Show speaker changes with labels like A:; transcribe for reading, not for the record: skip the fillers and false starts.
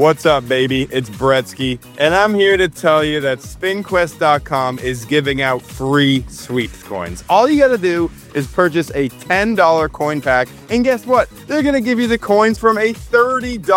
A: What's up, baby? It's Bretsky, and I'm here to tell you that SpinQuest.com is giving out free sweeps coins. All you gotta do is purchase a $10 coin pack, and guess what? They're gonna give you the coins from a $30